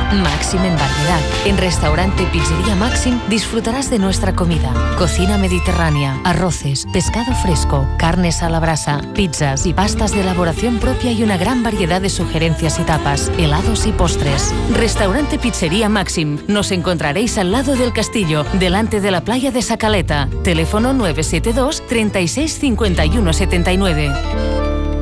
Máxim en variedad. En Restaurante Pizzería Máxim disfrutarás de nuestra comida. Cocina mediterránea, arroces, pescado fresco, carnes a la brasa, pizzas y pastas de elaboración propia y una gran variedad de sugerencias y tapas, helados y postres. Restaurante Pizzería Máxim. Nos encontraréis al lado del castillo, delante de la playa de Sacaleta. Teléfono 972 36 51 79.